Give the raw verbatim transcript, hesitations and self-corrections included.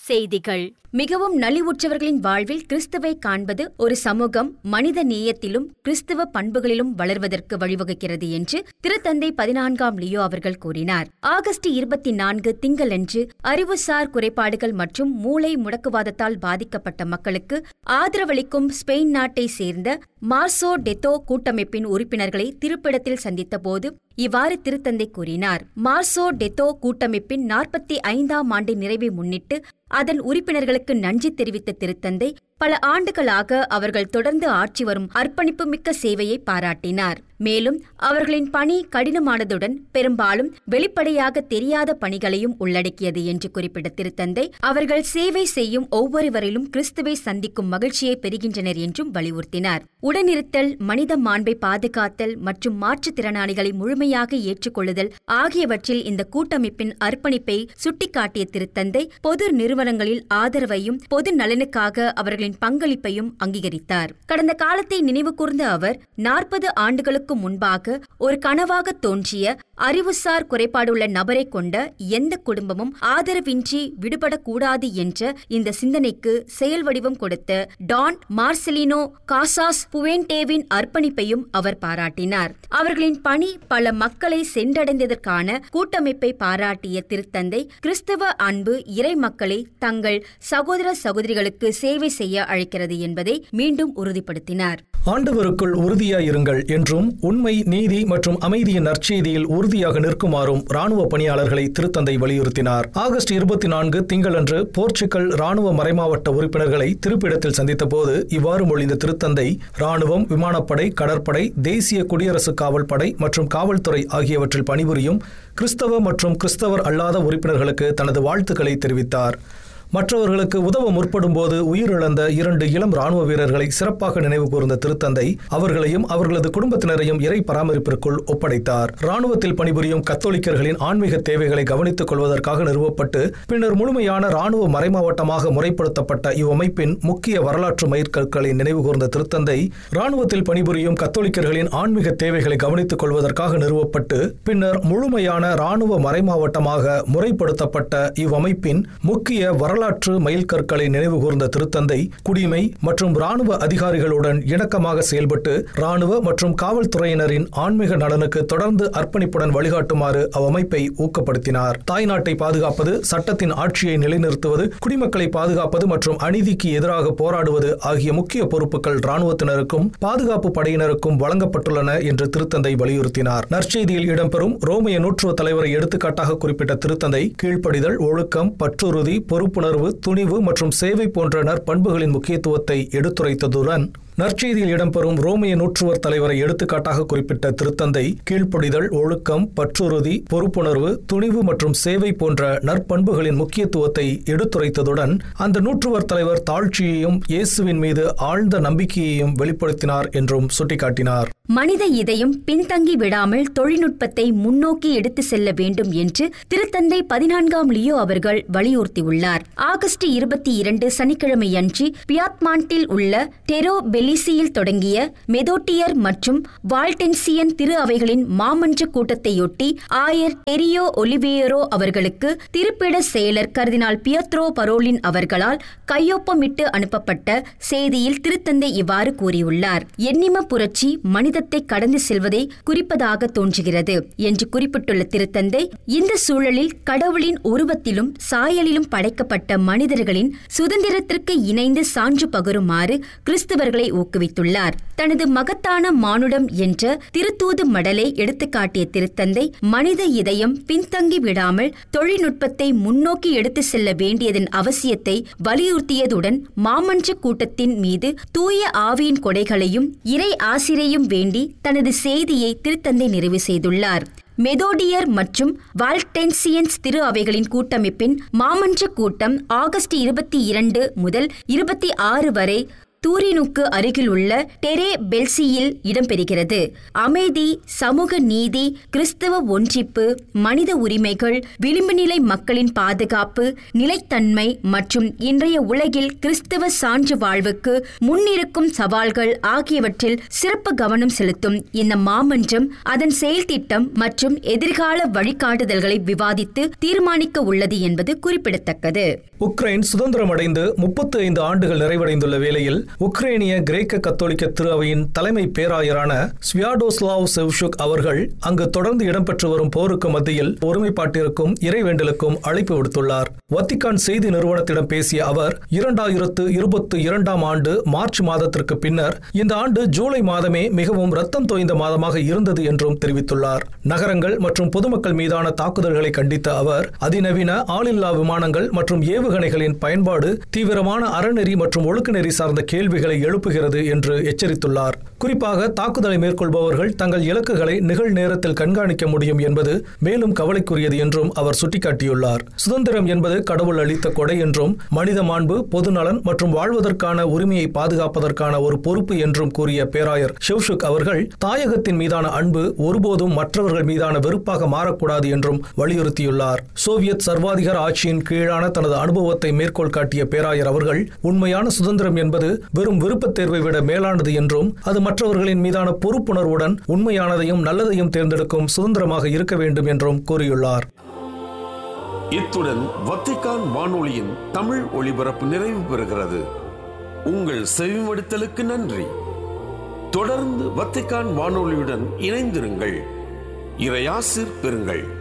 செய்திகள். மிகவும் நலிவுற்றவர்களின் வாழ்வில் கிறிஸ்துவை காண்பது ஒரு சமூகம் மனித நேயத்திலும் கிறிஸ்துவ பண்புகளிலும் வளர்வதற்கு வழிவகுக்கிறது என்று திருத்தந்தை பதினான்காம் லியோ அவர்கள் கூறினார். ஆகஸ்ட் இருபத்தி நான்கு திங்களன்று அறிவுசார் குறைபாடுகள் மற்றும் மூளை முடக்குவாதத்தால் பாதிக்கப்பட்ட மக்களுக்கு ஆதரவளிக்கும் ஸ்பெயின் நாட்டை சேர்ந்த மார்சோ டெத்தோ கூட்டமைப்பின் உறுப்பினர்களை திருப்பிடத்தில் சந்தித்த போது இவ்வாறு திருத்தந்தை கூறினார். மார்சோ டெத்தோ கூட்டமைப்பின் நாற்பத்தி ஐந்தாம் ஆண்டு நிறைவை முன்னிட்டு அதன் உறுப்பினர்களுக்கு நன்றி தெரிவித்த திருத்தந்தை பல ஆண்டுகளாக அவர்கள் தொடர்ந்து ஆற்றி வரும் அர்ப்பணிப்புமிக்க சேவையை பாராட்டினார். மேலும் அவர்களின் பணி கடினமானதுடன் பெரும்பாலும் வெளிப்படையாக தெரியாத பணிகளையும் உள்ளடக்கியது என்று குறிப்பிட்ட திருத்தந்தை அவர்கள் சேவை செய்யும் ஒவ்வொருவரிலும் கிறிஸ்துவை சந்திக்கும் மகிழ்ச்சியை பெறுகின்றனர் என்றும் வலியுறுத்தினார். உடனிருத்தல், மனித மாண்பை பாதுகாத்தல் மற்றும் மாற்றுத்திறனாளிகளை முழுமையாக ஏற்றுக்கொள்ளுதல் ஆகியவற்றில் இந்த கூட்டமைப்பின் அர்ப்பணிப்பை சுட்டிக்காட்டிய திருத்தந்தை பொது நிறுவனங்களில் ஆதரவையும் பொது நலனுக்காக அவர்களின் பங்களிப்பையும் அங்கீகரித்தார். கடந்த காலத்தை நினைவு கூர்ந்த அவர் நாற்பது ஆண்டுகளுக்கு முன்பாக ஒரு கனவாக தோன்றிய அறிவுசார் குறைபாடுள்ள நபரை கொண்ட எந்த குடும்பமும் ஆதரவின்றி விடுபடக்கூடாது என்ற இந்த சிந்தனைக்கு செயல் வடிவம் கொடுத்த டான் மார்செலினோ காசாஸ் புவேன்டேவின் அர்ப்பணிப்பையும் அவர் பாராட்டினார். அவர்களின் பணி பல மக்களை சென்றடைந்ததற்கான கூட்டமைப்பை பாராட்டிய திருத்தந்தை கிறிஸ்தவ அன்பு இறை மக்களை தங்கள் சகோதர சகோதரிகளுக்கு சேவை செய்ய அழைக்கிறது என்பதை மீண்டும் உறுதிப்படுத்தினார். ஆண்டவருக்குள் உறுதியாயிருங்கள் என்றும் உண்மை, நீதி மற்றும் அமைதியின் நற்செய்தியில் உறுதியாக நிற்குமாறும் ராணுவ பணியாளர்களை திருத்தந்தை வலியுறுத்தினார். ஆகஸ்ட் இருபத்தி நான்கு திங்களன்று போர்ச்சுகல் ராணுவ மறைமாவட்ட உறுப்பினர்களை திருப்பிடத்தில் சந்தித்த போது இவ்வாறு மொழிந்த திருத்தந்தை ராணுவம், விமானப்படை, கடற்படை, தேசிய குடியரசு காவல் படை மற்றும் காவல்துறை ஆகியவற்றில் பணிபுரியும் கிறிஸ்தவ மற்றும் கிறிஸ்தவர் அல்லாத உறுப்பினர்களுக்கு தனது வாழ்த்துக்களை தெரிவித்தார். மற்றவர்களுக்கு உதவ முற்படும் போது உயிரிழந்த இரண்டு இளம் ராணுவ வீரர்களை சிறப்பாக நினைவு கூர்ந்த திருத்தந்தை அவர்களையும் அவர்களது குடும்பத்தினரையும் இறை பராமரிப்பிற்குள் ஒப்படைத்தார். ராணுவத்தில் பணிபுரியும் கத்தோலிக்கர்களின் ஆன்மீக தேவைகளை கவனித்துக் கொள்வதற்காக நிறுவப்பட்டு பின்னர் முழுமையான ராணுவ மறைமாவட்டமாக முறைப்படுத்தப்பட்ட இவ்வமைப்பின் முக்கிய வரலாற்று மைற்கற்களை நினைவு கூர்ந்த திருத்தந்தை ராணுவத்தில் பணிபுரியும் கத்தோலிக்கர்களின் ஆன்மீக தேவைகளை கவனித்துக் கொள்வதற்காக நிறுவப்பட்டு பின்னர் முழுமையான ராணுவ மறைமாவட்டமாக முறைப்படுத்தப்பட்ட இவ்வமைப்பின் முக்கிய வரலாற்று வரலாற்று மைல்கற்களை நினைவு கூர்ந்த திருத்தந்தை குடிமை மற்றும் ராணுவ அதிகாரிகளுடன் இணக்கமாக செயல்பட்டு ராணுவ மற்றும் காவல்துறையினரின் ஆன்மீக நலனுக்கு தொடர்ந்து அர்ப்பணிப்புடன் வழிகாட்டுமாறு அவ்வமைப்பை ஊக்கப்படுத்தினார். தாய்நாட்டை பாதுகாப்பது, சட்டத்தின் ஆட்சியை நிலைநிறுத்துவது, குடிமக்களை பாதுகாப்பது மற்றும் அநீதிக்கு எதிராக போராடுவது ஆகிய முக்கிய பொறுப்புகள் ராணுவத்தினருக்கும் பாதுகாப்பு படையினருக்கும் வழங்கப்பட்டுள்ளன என்று திருத்தந்தை வலியுறுத்தினார். நற்செய்தியில் இடம்பெறும் ரோமைய நூற்றுவ தலைவரை எடுத்துக்காட்டாக குறிப்பிட்ட திருத்தந்தை கீழ்ப்படிதல், ஒழுக்கம், பற்றுறுதி, பொறுப்புணர்வு, துணிவு மற்றும் சேவை போன்ற நற்பண்புகளின் முக்கியத்துவத்தை எடுத்துரைத்ததுடன் நற்செய்தியில் இடம்பெறும் ரோமைய நூற்றுவர் தலைவரை எடுத்துக்காட்டாக குறிப்பிட்ட திருத்தந்தை கீழ்ப்படிதல், ஒழுக்கம், பற்றுறுதி, பொறுப்புணர்வு, துணிவு மற்றும் சேவை போன்ற நற்பண்புகளின் முக்கியத்துவத்தை எடுத்துரைத்ததுடன் அந்த நூற்றுவர் தலைவர் தாழ்ச்சியையும் இயேசுவின் மீது ஆழ்ந்த நம்பிக்கையையும் வெளிப்படுத்தினார் என்றும் சுட்டிக்காட்டினார். மனித இதயம் பின்தங்கி விடாமல் தொழில்நுட்பத்தை முன்னோக்கி எடுத்து செல்ல வேண்டும் என்று திருத்தந்தை பதினான்காம் லியோ அவர்கள் வலியுறுத்தியுள்ளார். ஆகஸ்ட் இருபத்தி இரண்டு சனிக்கிழமையன்று பியாத்மாண்டில் உள்ள டெரோ பெலிசியில் தொடங்கிய மெதோட்டியர் மற்றும் வால்டென்சியன் திரு அவைகளின் மாமன்ற கூட்டத்தையொட்டி ஆயர் டெரியோ ஒலிவேரோ அவர்களுக்கு திருப்பிட செயலர் கர்தினால் பியத்ரோ பரோலின் அவர்களால் கையொப்பமிட்டு அனுப்பப்பட்ட செய்தியில் திருத்தந்தை இவ்வாறு கூறியுள்ளார். எண்ணிம புரட்சி மனித கடந்து செல்வதை குறிப்பதாக தோன்றுகிறது என்று குறிப்பிட்டுள்ள திருத்தந்தை இந்த சூழலில் கடவுளின் உருவத்திலும் சாயலிலும் படைக்கப்பட்ட மனிதர்களின் சுதந்திரத்திற்கு இணைந்து சான்று பகருமாறு கிறிஸ்தவர்களை ஊக்குவித்துள்ளார். தனது மகத்தான மானுடம் என்ற திருத்தூது மடலை எடுத்துக்காட்டிய திருத்தந்தை மனித இதயம் பின்தங்கி விடாமல் தொழில்நுட்பத்தை முன்னோக்கி எடுத்து செல்ல வேண்டியதன் அவசியத்தை வலியுறுத்தியதுடன் மாமன்ற கூட்டத்தின் மீது தூய ஆவியின் கொடைகளையும் இறை ஆசிரையும் வேண்டி தனது செய்தியை திருத்தந்தை நிறைவு செய்துள்ளார். மெதோடியர் மற்றும் வால்டென்சியன்ஸ் திரு அவைகளின் கூட்டமைப்பின் மாமன்ற கூட்டம் ஆகஸ்ட் இருபத்தி இரண்டு முதல் இருபத்தி ஆறு வரை தூரினுக்கு அருகில் உள்ள டெரே பெல்சியில் இடம்பெறுகிறது. அமைதி, சமூக நீதி, கிறிஸ்தவ ஒன்றிப்பு, மனித உரிமைகள், விளிம்பு நிலை மக்களின் பாதுகாப்பு, நிலைத்தன்மை மற்றும் இன்றைய உலகில் கிறிஸ்தவ சான்று வாழ்வுக்கு முன்னிருக்கும் சவால்கள் ஆகியவற்றில் சிறப்பு கவனம் செலுத்தும் இந்த மாமன்றம் அதன் செயல் திட்டம் மற்றும் எதிர்கால வழிகாட்டுதல்களை விவாதித்து தீர்மானிக்க உள்ளது என்பது குறிப்பிடத்தக்கது. உக்ரைன் சுதந்திரம் அடைந்து முப்பத்தி ஐந்து ஆண்டுகள் நிறைவடைந்துள்ள வேளையில் உக்ரைனிய கிரேக்க கத்தோலிக்க திரு அவையின் தலைமை பேராயரான ஸ்வியாடோஸ்லாவ் செவ்ஷுக் அவர்கள் அங்கு தொடர்ந்து இடம்பெற்று வரும் போருக்கு மத்தியில் ஒருமைப்பாட்டிற்கும் இறைவேண்டலுக்கும் அழைப்பு விடுத்துள்ளார். வத்திக்கான் செய்தி நிறுவனத்திடம் பேசிய அவர் இரண்டாயிரத்து இருபத்தி இரண்டாம் ஆண்டு மார்ச் மாதத்திற்கு பின்னர் இந்த ஆண்டு ஜூலை மாதமே மிகவும் ரத்தம் தோய்ந்த மாதமாக இருந்தது என்றும் தெரிவித்துள்ளார். நகரங்கள் மற்றும் பொதுமக்கள் மீதான தாக்குதல்களை கண்டித்த அவர் அதிநவீன ஆளில்லா விமானங்கள் மற்றும் ஏவுகணைகளின் பயன்பாடு தீவிரமான அறநெறி மற்றும் ஒழுக்கநெறி சார்ந்த கேள்விகளை எழுப்புகிறது என்று எச்சரித்துள்ளார். குறிப்பாக தாக்குதலை மேற்கொள்பவர்கள் தங்கள் இலக்குகளை நிகழ் நேரத்தில் கண்காணிக்க முடியும் என்பது மேலும் கவலைக்குரியது என்றும் அவர் சுட்டிக்காட்டியுள்ளார். சுதந்திரம் என்பது கடவுள் அளித்த கொடை என்றும் மனித மாண்பு, பொதுநலன் மற்றும் வாழ்வதற்கான உரிமையை பாதுகாப்பதற்கான ஒரு பொறுப்பு என்றும் கூறிய பேராயர் ஷெவ்ஷுக் அவர்கள் தாயகத்தின் மீதான அன்பு ஒருபோதும் மற்றவர்கள் மீதான வெறுப்பாக மாறக்கூடாது என்றும் வலியுறுத்தியுள்ளார். சோவியத் சர்வாதிகார ஆட்சியின் கீழான தனது அனுபவத்தை மேற்கோள் காட்டிய பேராயர் அவர்கள் உண்மையான சுதந்திரம் என்பது வெறும் விருப்பத் தேர்வை விட மேலானது என்றும் அது மற்றவர்களின் மீதான பொறுப்புணர்வுடன் உண்மையானதையும் நல்லதையும் தேர்ந்தெடுக்கும் சுதந்திரமாக இருக்க வேண்டும் என்றும் கூறியுள்ளார். இத்துடன் வத்திக்கான் வானொலியின் தமிழ் ஒளிபரப்பு நிறைவு பெறுகிறது. உங்கள் செவிமடுத்தலுக்கு நன்றி. தொடர்ந்து வத்திக்கான் வானொலியுடன் இணைந்திருங்கள். இறையாசிர் பெறுங்கள்.